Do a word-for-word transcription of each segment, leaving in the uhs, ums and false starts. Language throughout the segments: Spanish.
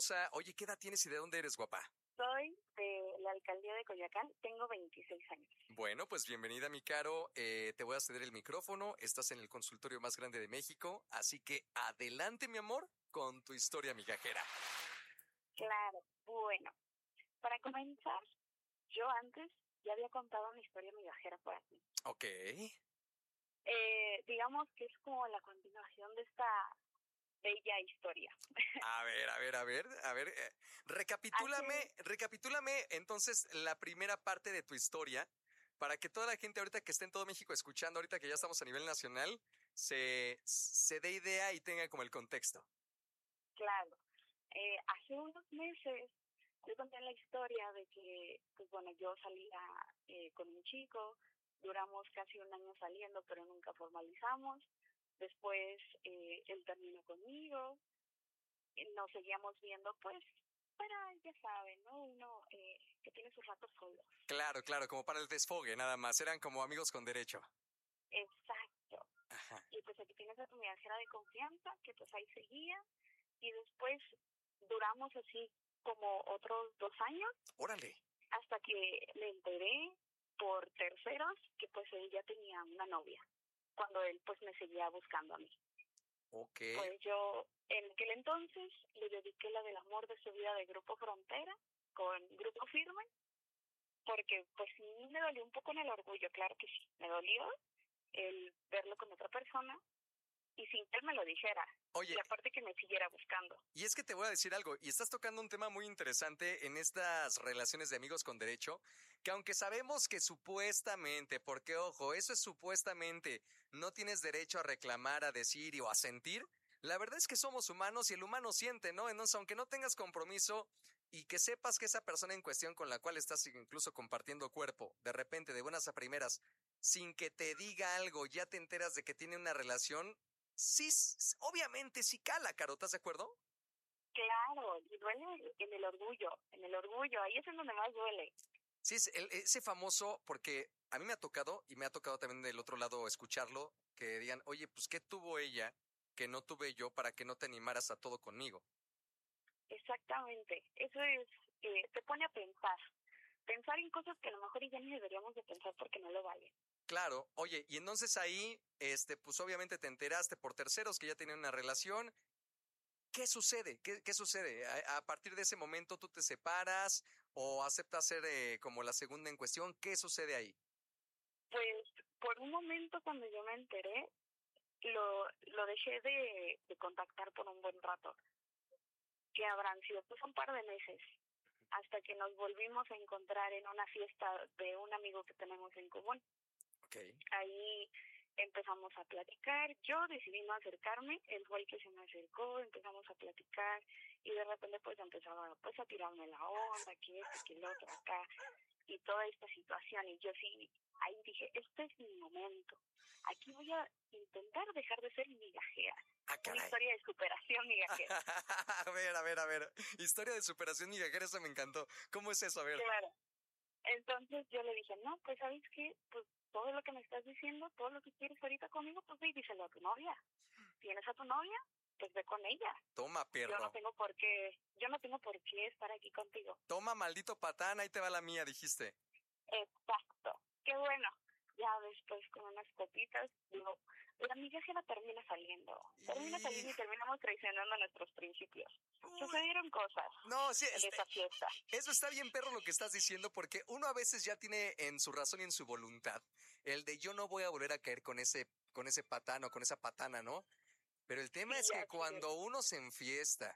hermosa. Oye, ¿qué edad tienes y de dónde eres, guapa? Soy de la alcaldía de Coyoacán, tengo veintiséis años. Bueno, pues bienvenida, mi Caro. Eh, te voy a ceder el micrófono. Estás en el consultorio más grande de México, así que adelante, mi amor, con tu historia migajera. Claro, bueno, para comenzar, yo antes ya había contado una historia migajera por aquí. Ok. Eh, digamos que es como la continuación de esta bella historia. A ver, a ver, a ver, a ver. Eh, recapitúlame, Hace... recapitúlame entonces la primera parte de tu historia para que toda la gente ahorita que esté en todo México escuchando, ahorita que ya estamos a nivel nacional, se, se dé idea y tenga como el contexto. Claro, eh, hace unos meses yo conté la historia de que, pues bueno, yo salía eh, con un chico, duramos casi un año saliendo, pero nunca formalizamos. Después eh, él terminó conmigo, nos seguíamos viendo, pues, para, ya saben, ¿no? Uno eh, que tiene sus ratos solos. Claro, claro, como para el desfogue nada más, eran como amigos con derecho. Exacto. Ajá. Y pues aquí tienes a tu migajera de confianza, que pues ahí seguía, y después duramos así como otros dos años. Órale. Hasta que le enteré por terceros que pues él ya tenía una novia, cuando él pues me seguía buscando a mí. Ok. Pues yo en aquel entonces le dediqué la del amor de su vida de Grupo Frontera con Grupo Firme, porque pues sí me dolió un poco en el orgullo, claro que sí, me dolió el verlo con otra persona y sin que él me lo dijera. Oye, y aparte que me siguiera buscando. Y es que te voy a decir algo, y estás tocando un tema muy interesante en estas relaciones de amigos con derecho, que aunque sabemos que supuestamente, porque ojo, eso es supuestamente, no tienes derecho a reclamar, a decir y o a sentir, la verdad es que somos humanos y el humano siente, ¿no? Entonces, aunque no tengas compromiso y que sepas que esa persona en cuestión con la cual estás incluso compartiendo cuerpo, de repente, de buenas a primeras, sin que te diga algo, ya te enteras de que tiene una relación. Sí, obviamente sí cala, Caro, ¿estás de acuerdo? Claro, y duele en el orgullo, en el orgullo, ahí es en donde más duele. Sí, es el, ese famoso, porque a mí me ha tocado, y me ha tocado también del otro lado escucharlo, que digan, oye, pues, ¿qué tuvo ella que no tuve yo para que no te animaras a todo conmigo? Exactamente, eso es, eh, te pone a pensar, pensar en cosas que a lo mejor ya ni deberíamos de pensar porque no lo valen. Claro, oye, y entonces ahí, este, pues obviamente te enteraste por terceros que ya tenían una relación. ¿Qué sucede? ¿Qué, qué sucede? A, a partir de ese momento tú te separas o aceptas ser eh, como la segunda en cuestión. ¿Qué sucede ahí? Pues por un momento cuando yo me enteré, lo, lo dejé de, de contactar por un buen rato, que habrán sido pues un par de meses, hasta que nos volvimos a encontrar en una fiesta de un amigo que tenemos en común. Okay. Ahí empezamos a platicar, yo decidí no acercarme, él fue el que se me acercó, empezamos a platicar y de repente pues empezaba pues a tirarme la onda, que esto, que el otro acá y toda esta situación y yo sí, ahí dije, este es mi momento, aquí voy a intentar dejar de ser migajera. Ah, una historia de superación migajera. A ver, a ver, a ver, historia de superación migajera, eso me encantó. ¿Cómo es eso? A ver. Claro, entonces yo le dije, no, pues ¿sabes qué? Pues todo lo que me estás diciendo, todo lo que quieres ahorita conmigo, pues ve y díselo a tu novia. ¿Tienes a tu novia? Pues ve con ella. Toma, perro. Yo no tengo por qué, yo no tengo por qué estar aquí contigo. Toma, maldito patán, ahí te va la mía, dijiste. Exacto. Qué bueno. Ya después con unas copitas, digo, la migajera termina saliendo. Termina Y... saliendo y terminamos traicionando nuestros principios. Uy. Sucedieron cosas no, sí, en este, esa fiesta. Eso está bien, perro, lo que estás diciendo, porque uno a veces ya tiene en su razón y en su voluntad el de yo no voy a volver a caer con ese, con ese patán o con esa patana, ¿no? Pero el tema Sí, es que cuando es. uno se enfiesta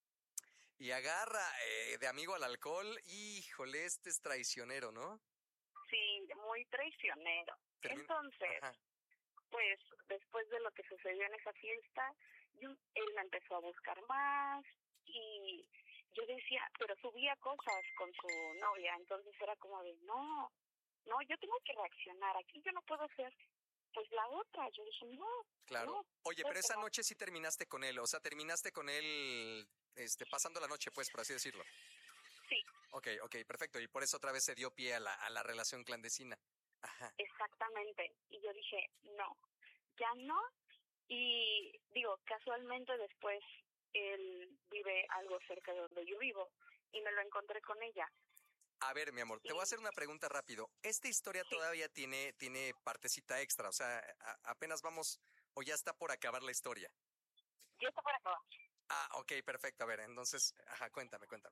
y agarra eh, de amigo al alcohol, híjole, este es traicionero, ¿no? Sí, muy traicionero. Termin... Entonces, Ajá. pues después de lo que sucedió en esa fiesta, yo, él me empezó a buscar más y yo decía, pero subía cosas con su novia, entonces era como de, no, no, yo tengo que reaccionar, aquí yo no puedo ser pues la otra. Yo dije, no, claro. No, Oye, pero esa no. noche sí terminaste con él, o sea, terminaste con él este, pasando la noche, pues, por así decirlo. Sí. Ok, ok, perfecto, y por eso otra vez se dio pie a la, a la relación clandestina. Ajá. Exactamente, y yo dije, no, ya no, y digo, casualmente después él vive algo cerca de donde yo vivo y me lo encontré con ella. A ver, mi amor, te voy a hacer una pregunta rápido. ¿Esta historia Sí. todavía tiene, tiene partecita extra? O sea, a- apenas vamos, o ya está por acabar la historia. Ya está para acabar. Ah, ok, perfecto. A ver, entonces, ajá, cuéntame, cuéntame.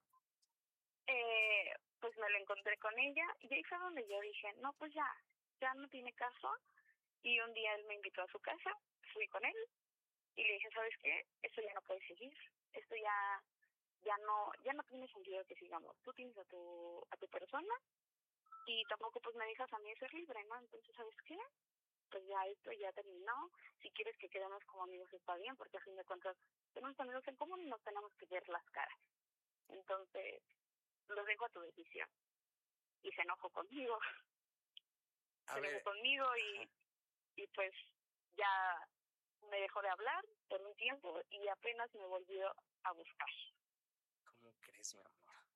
Eh, pues me lo encontré con ella y ahí fue donde yo dije, no, pues ya, ya no tiene caso. Y un día él me invitó a su casa, fui con él y le dije, ¿sabes qué? Esto ya no puede seguir. Esto ya ya no ya no tiene sentido que sigamos. Tú tienes a tu a tu persona y tampoco pues me dejas a mí de ser libre, ¿no? Entonces, ¿sabes qué? Pues ya esto ya terminó. Si quieres que quedemos como amigos está bien, porque a fin de cuentas tenemos amigos en común y nos tenemos que ver las caras. Entonces, lo dejo a tu decisión. Y se enojó conmigo, A se ver, enojó conmigo y, y pues ya me dejó de hablar por un tiempo y apenas me volvió a buscar. ¿cómo crees, mi amor?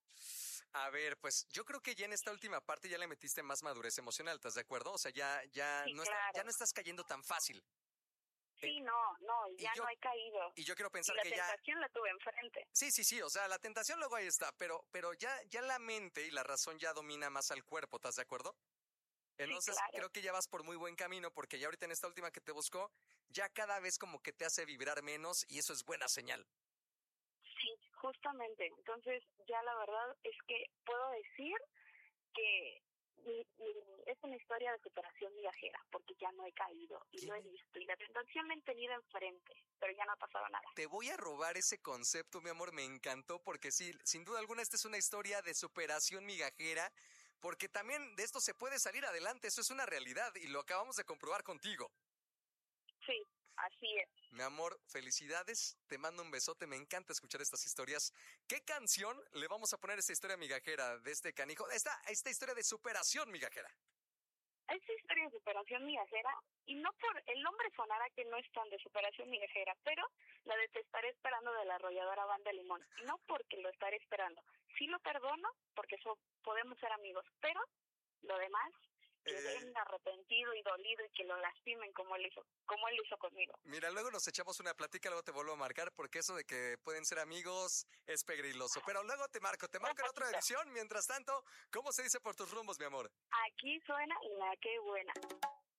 A ver, pues yo creo que ya en esta última parte ya le metiste más madurez emocional, ¿estás de acuerdo? O sea, ya, ya Sí, no está, ya claro. no estás cayendo tan fácil. Eh, Sí, no, no, y ya yo, no he caído. y yo quiero Y pensar la que ya, tentación la tuve enfrente. sí, sí, sí, o sea, la tentación luego ahí está, pero, pero ya, ya la mente y la razón ya domina más al cuerpo, ¿estás de acuerdo? Sí, Entonces claro. creo que ya vas por muy buen camino porque ya ahorita en esta última que te buscó, ya cada vez como que te hace vibrar menos y eso es buena señal. Sí, justamente. Entonces, ya la verdad es que puedo decir que mi- mi- es una historia de superación viajera, porque ya no he caído y lo he Tiene- visto. Y la tentación la he tenido enfrente, pero ya no ha pasado nada. Te voy a robar ese concepto, mi amor, me encantó porque sí, sin duda alguna esta es una historia de superación migajera, porque también de esto se puede salir adelante, eso es una realidad y lo acabamos de comprobar contigo. Sí, así es. Mi amor, felicidades, te mando un besote, me encanta escuchar estas historias. ¿Qué canción le vamos a poner a esta historia migajera de este canijo? Esta, esta historia de superación migajera. Es historia de superación migajera y no por el nombre sonara que no es tan de superación migajera, pero la de Te estaré esperando de la arrolladora Banda Limón. Y no porque lo estaré esperando. Sí lo perdono porque so, podemos ser amigos, pero lo demás que Eh, venga arrepentido y dolido y que lo lastimen como él hizo, como él hizo conmigo. Mira, luego nos echamos una plática, luego te vuelvo a marcar, porque eso de que pueden ser amigos es pegriloso. Pero luego te marco, te Un marco en otra poquito. edición. Mientras tanto, ¿cómo se dice por tus rumbos, mi amor? Aquí suena la que buena.